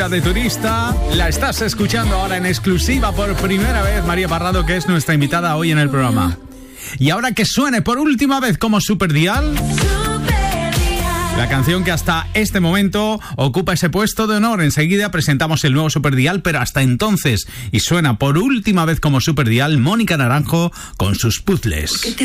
visita de turista. La estás escuchando ahora en exclusiva por primera vez, María Parrado, que es nuestra invitada hoy en el programa. Y ahora que suene por última vez como Superdial, la canción que hasta este momento ocupa ese puesto de honor. Enseguida presentamos el nuevo Superdial, pero hasta entonces, y suena por última vez como Superdial, Mónica Naranjo con sus puzzles.